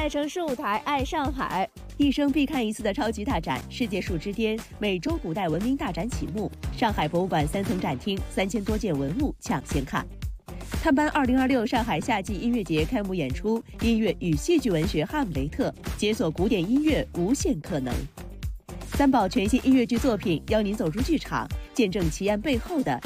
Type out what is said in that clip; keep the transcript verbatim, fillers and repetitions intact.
爱城市舞台，爱上海。 一生必看一次的超级大展——世界树之巅美洲古代文明大展启幕，上海博物馆三层展厅，三千多件文物抢先看。探班二零二六上海夏季音乐节开幕演出，音乐与戏剧文学《哈姆雷特》，解锁古典音乐无限可能。三宝全新音乐剧作品邀您走入剧场，见证奇案背后的